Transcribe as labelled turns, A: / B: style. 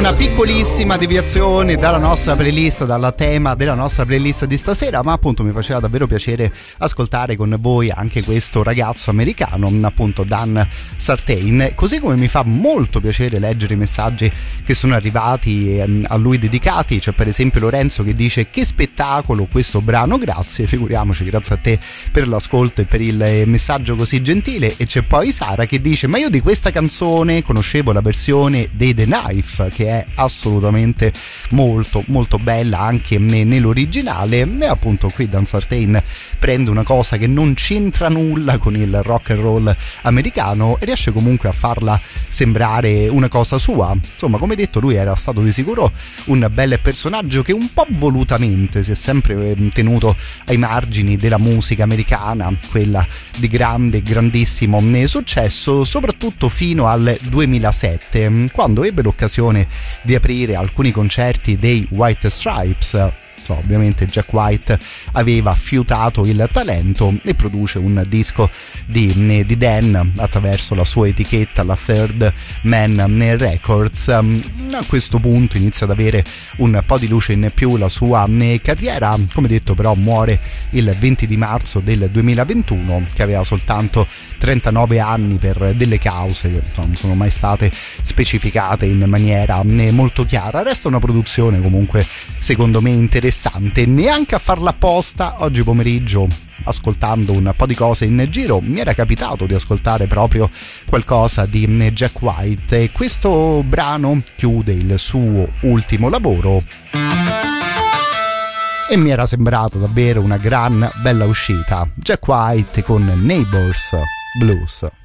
A: una piccolissima deviazione dalla nostra playlist, dal tema della nostra playlist di stasera, ma appunto mi faceva davvero piacere ascoltare con voi anche questo ragazzo americano, appunto Dan Sartain, così come mi fa molto piacere leggere i messaggi che sono arrivati a lui dedicati. C'è per esempio Lorenzo che dice: che spettacolo questo brano, grazie, figuriamoci, grazie a te per l'ascolto e per il messaggio così gentile. E c'è poi Sara che dice: ma io di questa canzone conoscevo la versione dei The Knife, che è assolutamente molto molto bella anche nell'originale. E appunto qui Dan Sartain prende una cosa che non c'entra nulla con il rock and roll americano e riesce comunque a farla sembrare una cosa sua. Insomma, come detto, lui era stato di sicuro un bel personaggio che un po' volutamente si è sempre tenuto ai margini della musica americana, quella di grandissimo successo, soprattutto fino al 2007, quando ebbe l'occasione di aprire alcuni concerti dei White Stripes. Ovviamente Jack White aveva fiutato il talento e produce un disco di Dan attraverso la sua etichetta, la Third Man Records. A questo punto inizia ad avere un po' di luce in più la sua carriera. Come detto, però muore il 20 di marzo del 2021, che aveva soltanto 39 anni, per delle cause che non sono mai state specificate in maniera molto chiara. Resta una produzione comunque secondo me interessante. Neanche a farla apposta, oggi pomeriggio, ascoltando un po' di cose in giro, mi era capitato di ascoltare proprio qualcosa di Jack White, e questo brano chiude il suo ultimo lavoro e mi era sembrato davvero una gran bella uscita. Jack White con Neighbors Blues.